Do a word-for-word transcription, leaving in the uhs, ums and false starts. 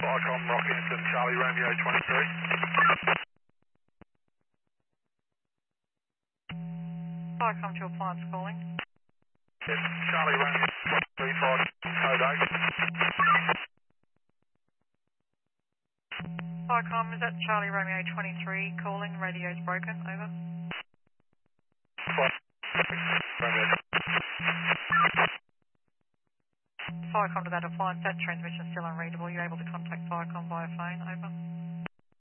Firecom, Rockingham, Charlie Romeo twenty-three. Firecom to appliance calling. Yes, Charlie Romeo twenty-three, five, code eight. Firecom, is that Charlie Romeo twenty-three calling? Radio's broken, over. Romeo. Firecom to that appliance, that transmission's still unreadable. You're able to contact Firecom via phone, over.